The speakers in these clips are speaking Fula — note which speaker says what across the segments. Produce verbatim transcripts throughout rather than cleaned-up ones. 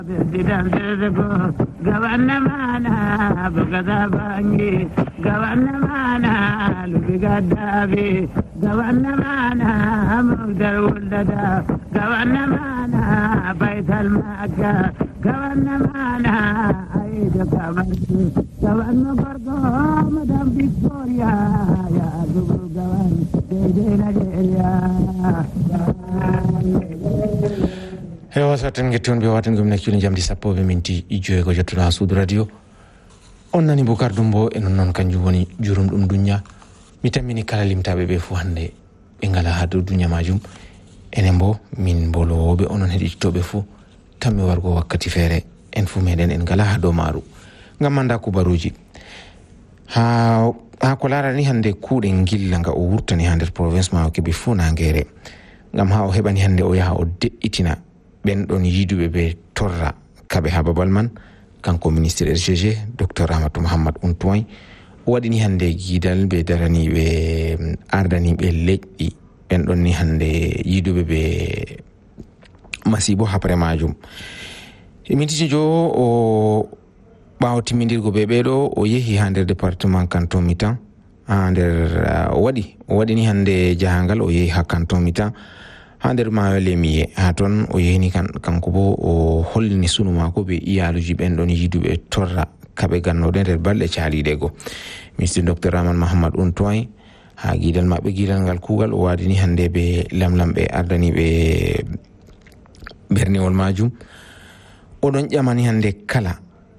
Speaker 1: Hewa saten getun be waten gumna kuni jam di sappo be minti ijo ko jottuna Sud Radio on nani Bukar Dumbo en non kanju woni jurum dum dunya mi tammini kala limtabe be fu hande be ngala hadu dunya majum enen bo min bolo be onon hedi tobe fu tammi wargo wakkati fere en fu meden en ngala hado maru ngam manda ku baruji ha ha ko larani hande kuude ngilla nga o wurtani hande province ma ke be fu na ngere ngam ha o hebani hande o yaha o deitina ben don yidube be torra kabe ha babal man kanko ministre R G G docteur Rahmatou Mohamad Untoy wadini hande gidal be darani be ardani be leƴƴi ben don ni hande yidube be masibo hapre majum imiti jo o bawti mindirgo be bedo o yehi hande département canton mitan hande o wadi o wadi ni hande jahangal o yehi ha canton mitan hander ma lemiye haton o yeni kan kanko bo o hollini sunu mako be iyaluji ben don yidube torra kabe gannode der balde chalide go ministre docteur Rahman Mohamad Untoy ha gidal mabbe gidal ngal kugal o wadini hande be lamlambe ardani be bernewol majum o don jamani hande kala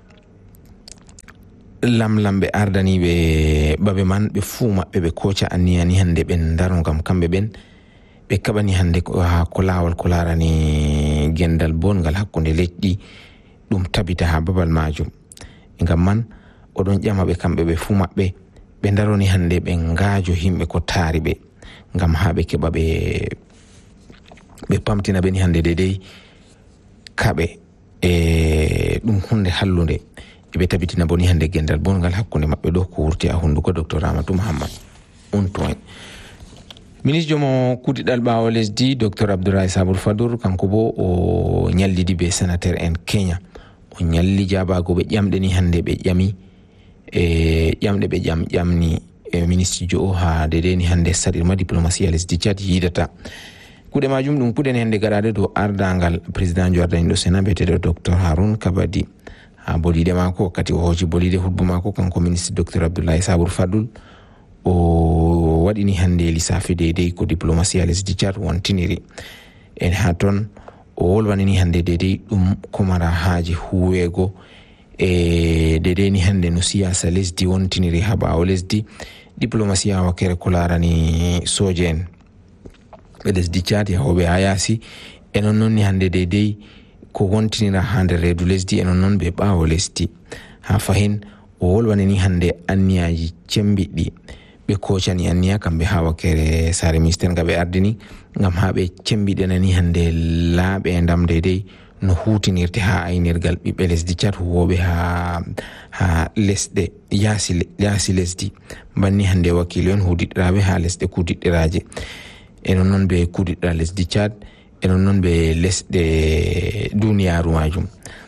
Speaker 1: lamlambe ardani be babe man be fu mabbe be kocha aniyani hande ben daro gam kambe ben be kabani hande ko ha ko lawol ko larani gendal bongal hakkunde leƴƴi dum tabita ha babal majum ngam man odon jama be kambe be fu mabbe be daroni hande be ngaajo himbe ko taari be ngam ha be keba be be pamtina be ni hande dedei kabe e dum hunde hallunde be tabitina boni hande gendal bongal hakkunde mabbe do ko wurti a hunduko docteur Rahmatou Mohamad Untoy ministre mo kudidal bawo lesdi docteur Abdoulaye Sabour Fadour kanko bo o nyallidi be sénateur en Kenya o nyalli jabago be jamde ni hande be jami e jamde be jam jamni e ministre jo ha dede ni hande sadirma diplomatie lesdi Chad yidata kude majum dum kude hande garade do ardangal president Jordan do senabete do docteur Haroun Kabadi ha bolide mako kati o hoji bolide hudbu mako kanko ministre docteur Abdoulaye Sabour Fadour o wadini hande lisafi dedei ko diplomatie lesdi Chad wontiniri en haton o wolwanini hande dedei dum komara haji huwego e dedei ni hande no siyasa lesdi wontiniri haba o lesdi diplomatie wakere ko larani sojen be lesdi Chad ya hobe ayasi enon non ni hande dedei ko wontinira hande redu lesdi enon non be bawo lesdi ha fahin o wolwanini hande anniyaji cembidi be kochani anniya kambe hawa kere sare minister gabe ardini ngam habe cembidenani hande laabe ndam dedei no hutinirte ha aynirgal bibbe lesdi Chad wobe ha ha lesde yasi yasi lesdi banni hande wakilon hudidrabe ha lesde kudidiraje enon non be kudidra lesdi Chad enon non be lesde duniyaaru majum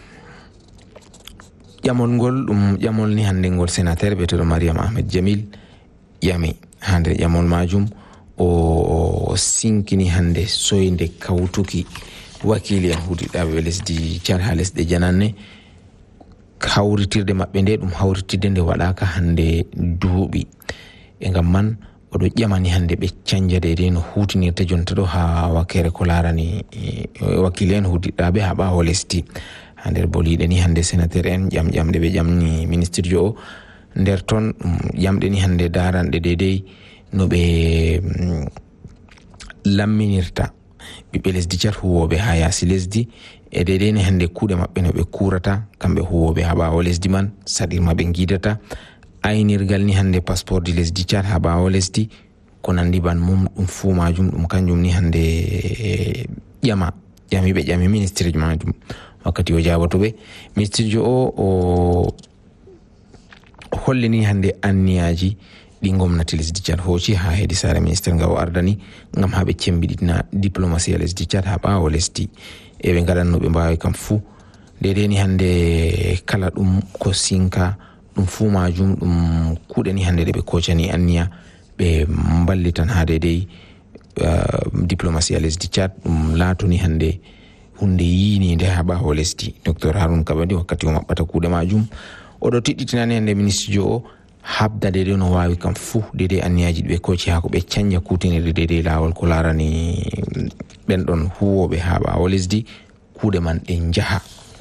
Speaker 1: jamol ngol dum jamol ni hande ngol sénateur beto Mariam Ahmed Jamil yami hande jamol majum o sinkini hande soyinde kawtuki wakili en hudidabe lesdi Chad ha lesde jananne hawritirde mabbe nde dum hawritirde nde wadaka hande duubi e ngam man odo jamani hande be canjade de no hutinirte jonta do ha wakere ko larani wakili en hudidabe ha ba lesdi hande bolide ni hande sénateur en jam jamde be jamni ministre jo nder ton yamde ni hande darande dedei no be mm, lamminirta bibbe lesdi Chad huwobe ha yasi lesdi e dedei ni hande kuude mabbe no be kurata kambe huwobe ha bawo lesdi man sadir mabbe ngidata aynirgal ni hande passeport di lesdi Chad ha bawo lesdi ko nandi ban mum dum fu majum dum kanjum ni hande yama yami be jami ministre majum wakati o jabato be ministre jo o hollini hande anniyaji di gomnati lesdi Chad hoci ha hedi sare ministre ngaw ardani ngam habe cembidina diplomatie lesdi Chad ha bawo lesdi e be ngadanno be mbaawi kam fu dede ni hande kala dum ko sinka dum fu majum dum kude ni hande de be kocani anniya be ballitan ha dede uh, diplomacy lesdi Chad dum latuni hande hunde yini nde haba ho lesdi. Docteur Harun Kabadi wakkati o mabbata kude majum o do tidditinani hande ministre jo habda dede no wawi kam fu dede anniyaji be koci ha ko be canja kutinirde dede lawol ko larani ben don huwobe haba ho lesdi kude man de jaha.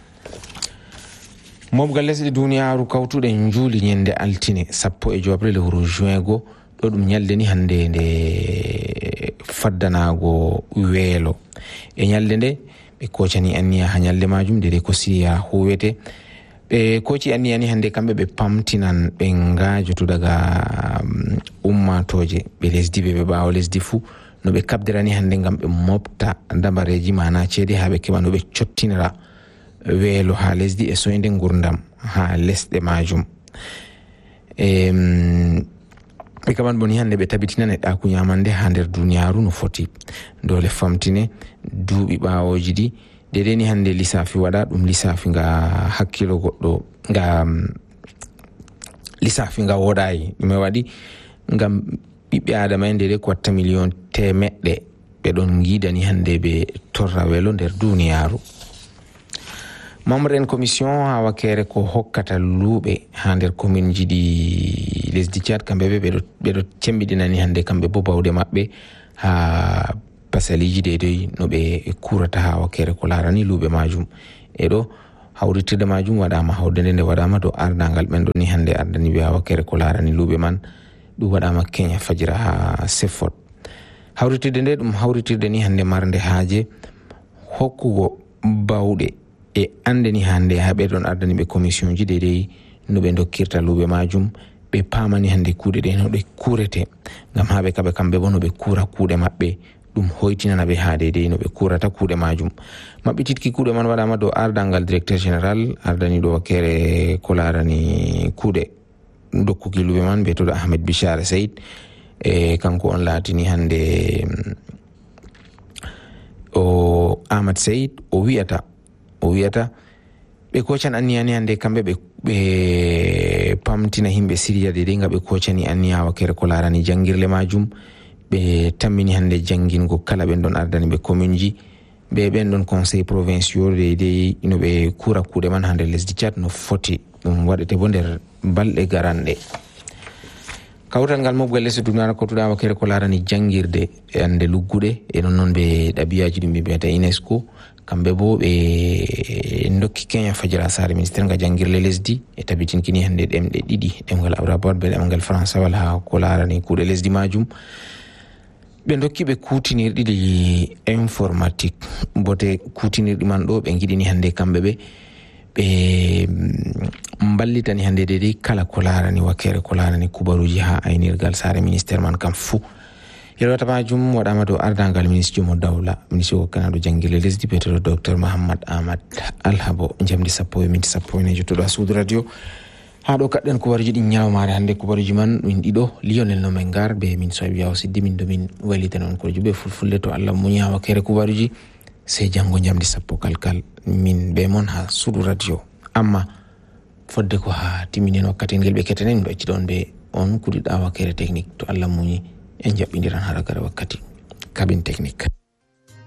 Speaker 1: Mobgal lesdi duniyaaru kawtude njuli nyende altine sappo e jobrele huru juin go do dum nyalde ni hande nde faddanago weelo e nyalde nde be kocani anniya ha nyalde majum de ko siya huwete be koci anniya ni hande kambe be pamtinan be ngaajoto daga um, ummatoje be lesdi be be baawo lesdi fu no be kabdirani hande ngam be mobta dabareji mana cede ha be keba no be cottinira weelo ha lesdi e soinde ngurdam ha lesde majum. Em e kaman boni hande be tabitinane da ku nyamande ha nder duniyaaru no foti dole famtine duubi baawoji di dede ni hande lisafi wada dum lisafi nga hakkilo goddo nga um, lisafi nga wodai dum wadi ngam bibbe adama en dede ko watta million temedde be don ngidani hande be torra welo nder duniyaaru. Membre en commission ha wakere ko hokkata lube ha nder commune ji di lesdi Chad kambe be be do cembidinani hande kambe bo bawde mabbe ha pasaliji de de no be kurata ha wakere ko larani lube majum e do hawritirde majum wadama hawdende nde wadama do ardangal men do ni hande ardani be ha wakere ko larani lube man du wadama Kenya fajira ha Sefot. Hawritirde nde dum hawritirde ni hande marnde haaje hokkugo bawde e andeni hande habe don ardani be commission ji de no be dokkirta lube majum be pamani hande kuude de no be kurete ngam habe kabe kambe bono be kura kuude mabbe dum hoytinana be haade de no be kurata kuude majum mabbe titki kuude man wadama do ardangal directeur général ardani do wakere ko larani kuude dokkuki lube man be to Ahmed Bishar Said e kanko on latini hande o Ahmed Said o wiata o wiata be kocani anniyani hande kambe be be pamtina himbe Syria de denga be kocani anniya wakere ko larani jangirle majum be tammini hande jangingo kala ben don ardani be commune ji be ben don conseil provincial de de ino be kura kude man hande lesdi Chad no foti dum wadete bo nder balde garande. Kawtal ngal mobgal lesdi duniyaaru ko tuda wakere ko larani jangirde ande luggude e non non be dabiyaji dum be beta UNESCO kambe bo be ndokki Kenya fajira sare ministère nga jangirle lesdi e tabitin kini hande demde didi demgal arabot be demgal français wala ko larani kuude lesdi majum be ndokki be kutinirdi di informatique bote kutinirdi man do be ngidini hande kambe be be mballitani hande de kala ko larani wakere ko larani kubaruji ha aynirgal sare ministère man kam fu yelwata majum wadama do ardangal ministre mo dawla ministre ko kanado jangirle lesdi petro docteur Mohammad Ahmad Alhabo jamdi sappo e minti sappo ne jotto do Sud Radio ha do kadden ko warji di nyaawmaare hande ko barji man min dido Lionel no mengar be min so biaw siddi min do min walita non ko jube fulfulle to Allah mu nyaawa kere ko warji se jango jamdi sappo kalkal min be mon ha Sud Radio amma fodde ko ha timinen wakkati ngel be ketenen do ci don be on kudi dawa kere technique to Allah mu en jaɓɓidiran haɗa gara wakkati cabine technique.